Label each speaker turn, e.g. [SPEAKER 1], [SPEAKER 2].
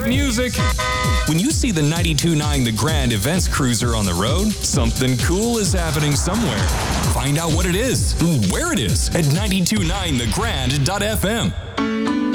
[SPEAKER 1] great music. When you see the 92.9 The Grand Events Cruiser on the road, something cool is happening somewhere. Find out what it is, where it is at 92.9thegrand.fm.